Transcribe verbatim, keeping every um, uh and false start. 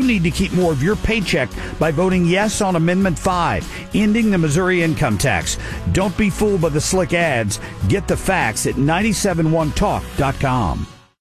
need to keep more of your paycheck by voting yes on Amendment five, ending the Missouri income tax. Don't be fooled by the slick ads. Get the facts at nine seven one talk dot com.